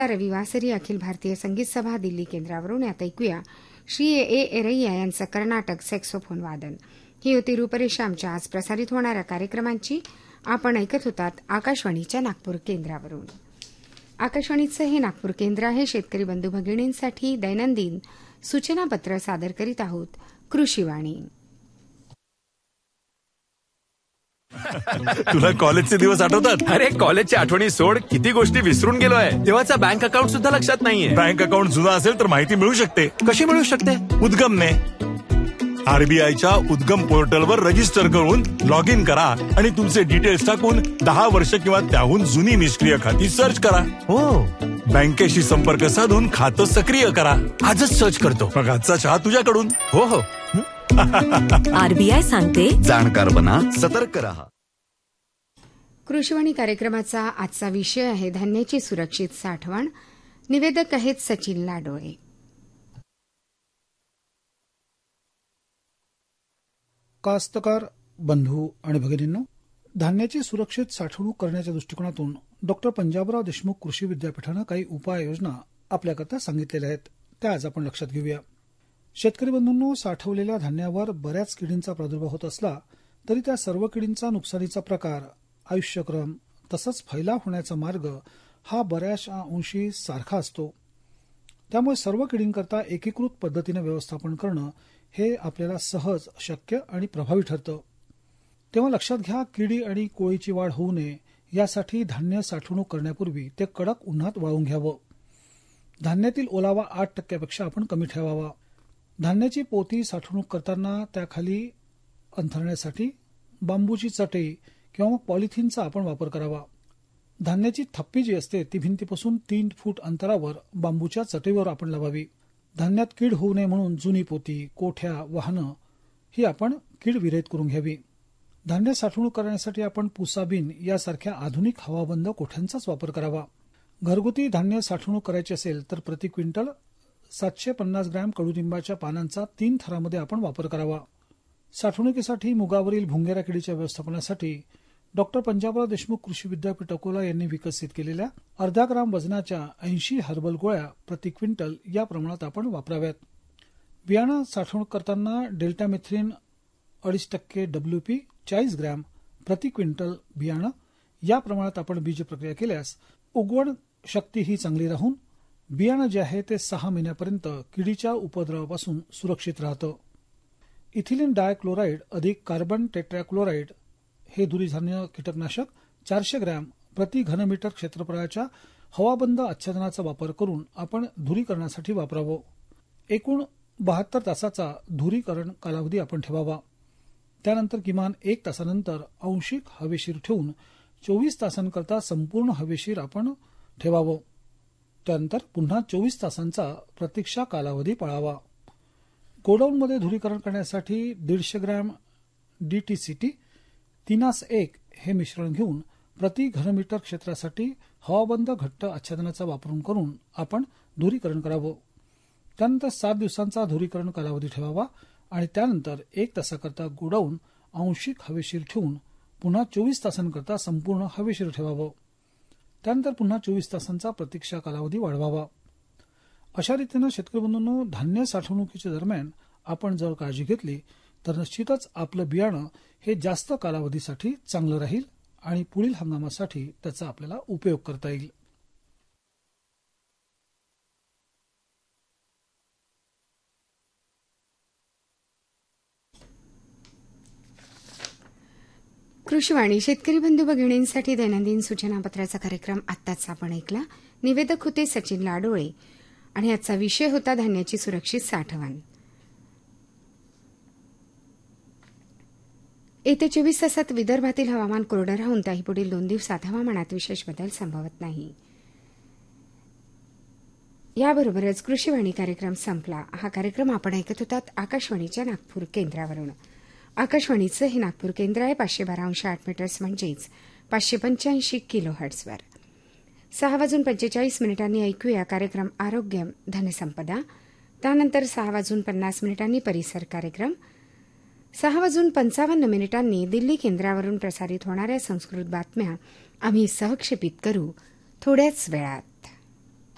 रविवासरी अखिल भारतीय संगीत सभा दिल्ली केंद्रावरून. यात ऐकूया श्री ए एरैया यांचं कर्नाटक सॅक्सोफोन वादन. ही होती रूपरेषा आमच्या आज प्रसारित होणाऱ्या कार्यक्रमांची. आपण ऐकत होतात आकाशवाणीच्या नागपूर केंद्रावरून. आकाशवाणीचं हे नागपूर केंद्र आहे. शेतकरी बंधू भगिनींसाठी दैनंदिन सूचनापत्र सादर करीत आहोत. कृषीवाणी. तुला कॉलेजचे दिवस आठवतात? अरे कॉलेजच्या आठवणी सोड, किती गोष्टी विसरून गेलोय. तेव्हाचा बँक अकाउंट सुद्धा लक्षात नाहीये. बँक अकाउंट जुना असेल तर माहिती मिळू शकते. कशी मिळू शकते? उद्गमने. आरबीआयच्या उद्गम पोर्टलवर रजिस्टर करून लॉग इन करा आणि तुमचे डिटेल्स टाकून 10 वर्ष किंवा त्याहून जुनी निष्क्रिय खाती सर्च करा. हो, बँकेशी संपर्क साधून खातं सक्रिय करा. आजच सर्च करतो. मग आजचा चहा तुझ्याकडून. हो हो. आरबीआय सांगते, जाणकार बना, सतर्क रहा. कृषीवाणी कार्यक्रमाचा आजचा विषय आहे धान्याची सुरक्षित साठवण. निवेदक आहेत सचिन लाडोळे. कास्तकार बंधू आणि भगिनींनो, धान्याची सुरक्षित साठवणूक करण्याच्या दृष्टिकोनातून डॉक्टर पंजाबराव देशमुख कृषी विद्यापीठानं काही उपाययोजना आपल्याकरता सांगितलेल्या आहेत. त्या आज आपण लक्षात घेऊया. शेतकरी बंधूंनो, साठवलेल्या धान्यावर बऱ्याच किडींचा प्रादुर्भाव होत असला तरी त्या सर्व किडींचा नुकसानीचा प्रकार, आयुष्यक्रम तसंच फैलाव होण्याचा मार्ग हा बऱ्याचशा अंशी सारखा असतो. त्यामुळे सर्व किडींकरता एकीकृत पद्धतीनं व्यवस्थापन करणं हे आपल्याला सहज, शक्य आणि प्रभावी ठरतं. तेव्हा लक्षात घ्या, किडी आणि कोळीची वाढ होऊ नये यासाठी धान्य साठवणूक करण्यापूर्वी ते कडक उन्हात वाळून घ्यावं. धान्यातील ओलावा 8% आपण कमी ठेवावा. धान्याची पोती साठवणूक करताना त्याखाली अंथरण्यासाठी बांबूची चटई किंवा पॉलिथिनचा आपण वापर करावा. धान्याची थप्पी जी असते ती भिंतीपासून 3 फूट अंतरावर बांबूच्या चटईवर आपण लावावी. धान्यात कीड होऊ नये म्हणून जुनी पोती, कोठ्या, वाहनं ही आपण कीड विरहित करून घ्यावी. धान्य साठवणूक करण्यासाठी आपण पुसाबीन यासारख्या आधुनिक हवाबंद कोठ्यांचाच वापर करावा. घरगुती धान्य साठवणूक करायची असेल तर प्रति क्विंटल 750 ग्रॅम कडुलिंबाच्या पानांचा 3 थरामध्ये आपण वापर करावा. साठवणुकीसाठी मुगावरील भुंगेरा किडीच्या व्यवस्थापनासाठी डॉक्टर पंजाबराव देशमुख कृषी विद्यापीठ अकोला यांनी विकसित केलेल्या अर्धा ग्राम वजनाच्या 80 हर्बल गोळ्या प्रति क्विंटल या प्रमाणात आपण वापराव्यात. बियाणं साठवणूक करताना डेल्टामेथ्रिन 2.5% WP 40 ग्रॅम प्रति क्विंटल बियाणं या प्रमाणात आपण बीज प्रक्रिया केल्यास उगवण शक्ती ही चांगली राहून बियाणं जे आहे ते 6 महिन्यापर्यंत किडीच्या उपद्रवापासून सुरक्षित राहतं. इथिलीन डायक्लोराइड अधिक कार्बन टेट्राक्लोराइड हे धुरीधान्य कीटकनाशक 400 ग्रॅम प्रति घनमीटर क्षेत्रफळाच्या हवाबंद आच्छादनाचा वापर करून आपण धुरीकरणासाठी वापरावं. एकूण 72 तासाचा धुरीकरण कालावधी आपण ठेवावा. त्यानंतर किमान 1 तासानंतर आंशिक हवेशीर ठेवून 24 तासांकरता संपूर्ण हवेशीर आपण ठेवावं. त्यानंतर पुन्हा 24 तासांचा प्रतीक्षा कालावधी पाळावा. गोडाऊनमध्ये धुरीकरण करण्यासाठी 150 ग्रॅम DTCT 3:1 हे मिश्रण घेऊन प्रति घनमीटर क्षेत्रासाठी हवाबंद घट्ट आच्छादनाचा वापरून करून आपण धुरीकरण करावं. त्यानंतर 7 दिवसांचा धुरीकरण कालावधी ठेवावा आणि त्यानंतर 1 तासाकरता गोडाऊन आंशिक हवेशीर ठेवून पुन्हा 24 तासांकरता संपूर्ण हवेशीर ठेवावं. त्यानंतर पुन्हा 24 तासांचा प्रतीक्षा कालावधी वाढवावा. अशा रीतीनं शेतकरी बंधूंनो, धान्य साठवणुकीच्या दरम्यान आपण जर काळजी घेतली तर निश्चितच आपलं बियाणं हे जास्त कालावधीसाठी चांगलं राहील आणि पुढील हंगामासाठी त्याचा आपल्याला उपयोग करता येईल. कृषीवाणी शेतकरी बंधू भगिनींसाठी दैनंदिन सूचनापत्राचा कार्यक्रम आत्ताच आपण ऐकला. निवेदक होते सचिन लाडोळे आणि आजचा विषय होता धान्याची सुरक्षित साठवण. येत्या 24 तासात विदर्भातील हवामान कोरडं राहून त्याही पुढील 2 दिवसात हवामानात विशेष बदल संभवत नाही. याबरोबरच कृषीवाणी कार्यक्रम संपला. हा कार्यक्रम आपण ऐकत होतात आकाशवाणीच्या नागपूर केंद्रावरून. आकाशवाणीचं हे नागपूर केंद्र आहे 512.8 मीटर्स म्हणजेच 585 किलोहर्ट्झवर. 6:45 ऐकूया कार्यक्रम आरोग्य धनसंपदा. त्यानंतर 6:50 परिसर कार्यक्रम. 6:55 दिल्ली केंद्रावरून प्रसारित होणाऱ्या संस्कृत बातम्या आम्ही सहक्षेपित करू थोड्याच वेळात.